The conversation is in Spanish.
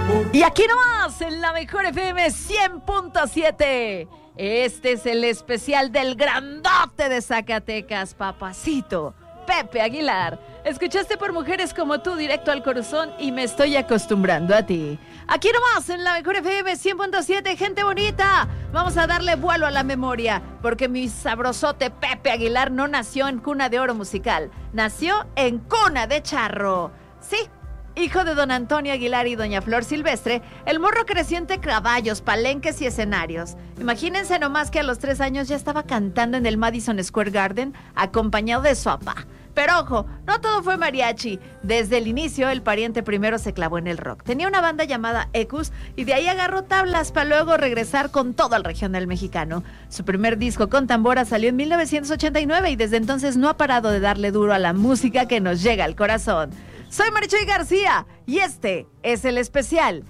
Y aquí nomás, en la mejor FM 100.7. Este es el especial del grandote de Zacatecas, papacito, Pepe Aguilar. Escuchaste por Mujeres como tú, directo al corazón, y me estoy acostumbrando a ti. Aquí nomás, en la mejor FM 100.7, gente bonita. Vamos a darle vuelo a la memoria, porque mi sabrosote Pepe Aguilar no nació en cuna de oro musical. Nació en cuna de charro. Sí. Hijo de don Antonio Aguilar y doña Flor Silvestre, el morro creció entre caballos, palenques y escenarios. Imagínense nomás que a los 3 años ya estaba cantando en el Madison Square Garden, acompañado de su papá. Pero ojo, no todo fue mariachi. Desde el inicio, el pariente primero se clavó en el rock. Tenía una banda llamada Ecus y de ahí agarró tablas para luego regresar con todo el regional mexicano. Su primer disco con tambora salió en 1989 y desde entonces no ha parado de darle duro a la música que nos llega al corazón. Soy Marichuy García y este es el especial